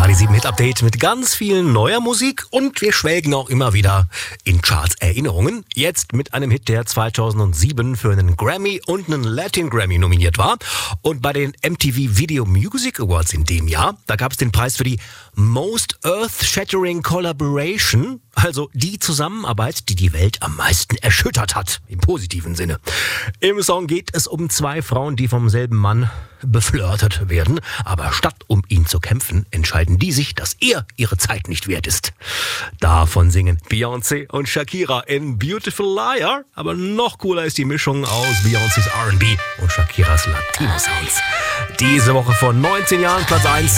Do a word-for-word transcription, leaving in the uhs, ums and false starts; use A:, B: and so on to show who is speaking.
A: Die sieben Hit Update mit ganz viel neuer Musik und wir schwelgen auch immer wieder in Charts Erinnerungen. Jetzt mit einem Hit, der zweitausendsieben für einen Grammy und einen Latin Grammy nominiert war. Und bei den M T V Video Music Awards in dem Jahr, da gab es den Preis für die Most Earth-Shattering Collaboration, also die Zusammenarbeit, die die Welt am meisten erschüttert hat, im positiven Sinne. Im Song geht es um zwei Frauen, die vom selben Mann beflirtet werden, aber statt um ihn zu kämpfen, entscheiden die sich, dass er ihre Zeit nicht wert ist. Davon singen Beyoncé und Shakira in Beautiful Liar, aber noch cooler ist die Mischung aus Beyoncés R and B und Shakiras Latino-Sounds. Diese Woche vor neunzehn Jahren Platz eins.